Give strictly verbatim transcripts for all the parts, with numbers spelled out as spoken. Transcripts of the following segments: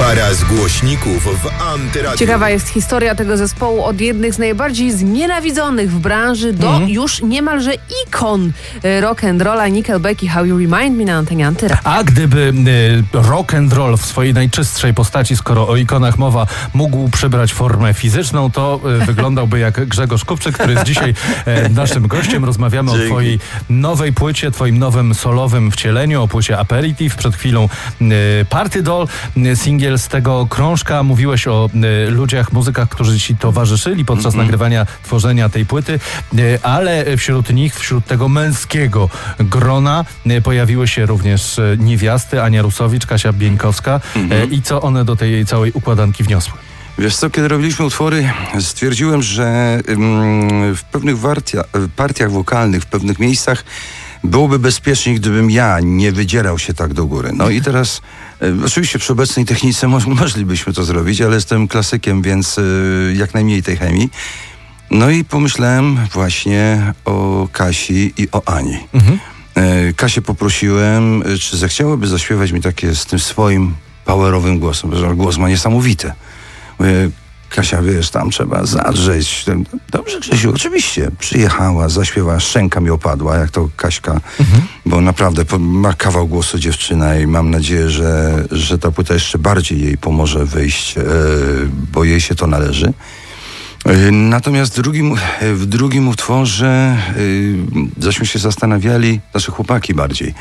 Para z głośników w Antyradiu. Ciekawa jest historia tego zespołu od jednych z najbardziej znienawidzonych w branży do mm. już niemalże ikon rock and rolla Nickelback i How You Remind Me na antenie Antyradia. A gdyby y, rock and roll w swojej najczystszej postaci, skoro o ikonach mowa, mógł przybrać formę fizyczną, to y, wyglądałby jak Grzegorz Kupczyk, który jest dzisiaj y, naszym gościem. Rozmawiamy Dzięki. o twojej nowej płycie, twoim nowym solowym wcieleniu, o płycie Aperitif. Przed chwilą y, Party Doll, y, singiel z tego krążka. Mówiłeś o y, ludziach, muzykach, którzy ci towarzyszyli podczas mm-hmm. nagrywania, tworzenia tej płyty, y, ale wśród nich, wśród tego męskiego grona y, pojawiły się również y, niewiasty, Ania Rusowicz, Kasia Bieńkowska mm-hmm. y, i co one do tej całej układanki wniosły? Wiesz co, kiedy robiliśmy utwory, stwierdziłem, że ym, w pewnych wartia, partiach wokalnych, w pewnych miejscach byłoby bezpieczniej, gdybym ja nie wydzierał się tak do góry. No i teraz, y, oczywiście przy obecnej technice mo- moglibyśmy to zrobić, ale jestem klasykiem, więc y, jak najmniej tej chemii. No i pomyślałem właśnie o Kasi i o Ani. Mhm. Y, Kasię poprosiłem, y, czy zechciałaby zaśpiewać mi takie z tym swoim powerowym głosem, że głos ma niesamowity. Mówię, Kasia, wiesz, tam trzeba zadrzeć. Dobrze, Grzesiu, oczywiście. Przyjechała, zaśpiewała, szczęka mi opadła, jak to Kaśka, mhm. bo naprawdę ma kawał głosu dziewczyna i mam nadzieję, że, że ta płyta jeszcze bardziej jej pomoże wyjść, yy, bo jej się to należy. Yy, natomiast drugim, w drugim utworze yy, zaśmy się zastanawiali, nasze chłopaki bardziej.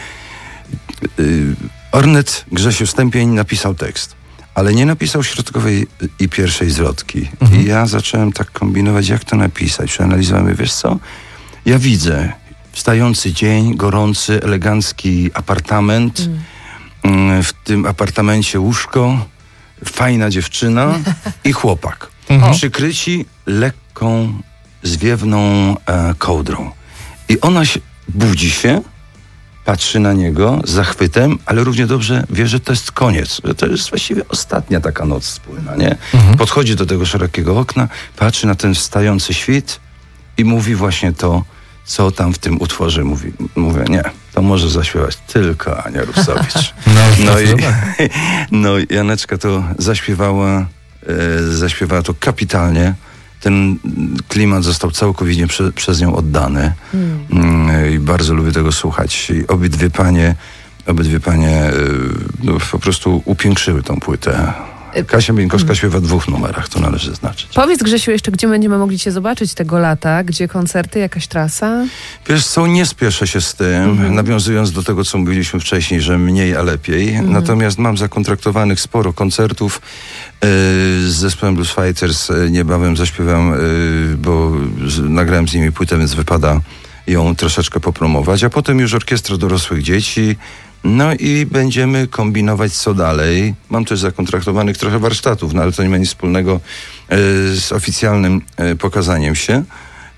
Yy, Ornette Grzesiu Stępień napisał tekst, ale nie napisał środkowej i pierwszej zwrotki. Mhm. I ja zacząłem tak kombinować, jak to napisać. Przeanalizowałem, wiesz co? Ja widzę wstający dzień, gorący, elegancki apartament. Mhm. W tym apartamencie łóżko, fajna dziewczyna i chłopak. Mhm. Przykryci lekką, zwiewną e, kołdrą. I ona się, budzi się, patrzy na niego z zachwytem, ale równie dobrze wie, że to jest koniec, że to jest właściwie ostatnia taka noc wspólna, nie? Mhm. Podchodzi do tego szerokiego okna, patrzy na ten wstający świt i mówi właśnie to, co tam w tym utworze mówi. Mówię, nie, to może zaśpiewać tylko Ania Rusowicz. no, no, i, no Janeczka to zaśpiewała, e, zaśpiewała to kapitalnie. Ten klimat został całkowicie prze, przez nią oddany mm. i bardzo lubię tego słuchać. I obydwie panie, obydwie panie no, po prostu upiększyły tą płytę. Kasia Bieńkowska mm. śpiewa w dwóch numerach, to należy zaznaczyć. Powiedz, Grzesiu, jeszcze gdzie będziemy mogli cię zobaczyć tego lata? Gdzie koncerty, jakaś trasa? Wiesz co, nie spieszę się z tym, mm. nawiązując do tego, co mówiliśmy wcześniej, że mniej, a lepiej. Mm. Natomiast mam zakontraktowanych sporo koncertów yy, z zespołem Blues Fighters. Niebawem zaśpiewam, yy, bo z, nagrałem z nimi płytę, więc wypada ją troszeczkę popromować. A potem już orkiestra dorosłych dzieci. No i będziemy kombinować, co dalej. Mam też zakontraktowanych trochę warsztatów, no ale to nie ma nic wspólnego e, z oficjalnym e, pokazaniem się. E,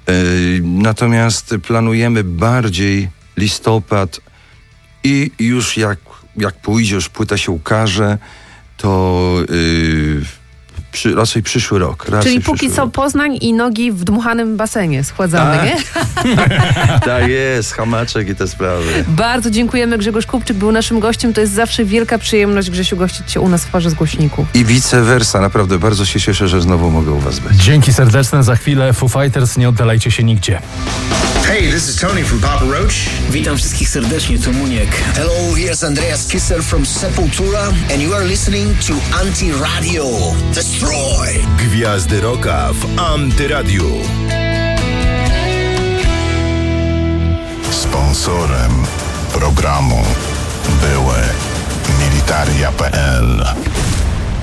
natomiast planujemy bardziej listopad i już jak, jak pójdzie, już płyta się ukaże, to e, przy, raczej przyszły rok. Raczej Czyli póki co Poznań i nogi w dmuchanym basenie schładzane, tak. nie? Tak jest, hamaczek i te sprawy. Bardzo dziękujemy. Grzegorz Kupczyk był naszym gościem. To jest zawsze wielka przyjemność, Grzesiu, gościć się u nas w Parze z Głośników. I vice versa. Naprawdę bardzo się cieszę, że znowu mogę u was być. Dzięki serdeczne. Za chwilę Foo Fighters. Nie oddalajcie się nigdzie. Hey, this is Tony from Papa Roach. Witam wszystkich serdecznie, to Muniek. Hello, here's Andreas Kisser from Sepultura and you are listening to Antyradio. Destroy! Gwiazdy rocka w Antyradiu. Sponsorem programu były Militaria kropka pe el.